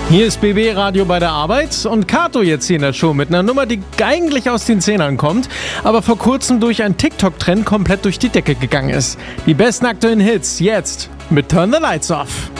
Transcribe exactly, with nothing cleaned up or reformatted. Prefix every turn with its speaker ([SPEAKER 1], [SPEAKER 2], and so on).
[SPEAKER 1] Hier ist B B Radio bei der Arbeit und Kato jetzt hier in der Show mit einer Nummer, die eigentlich aus den Zehnern kommt, aber vor kurzem durch einen TikTok-Trend komplett durch die Decke gegangen ist. Die besten aktuellen Hits jetzt mit Turn the Lights Off.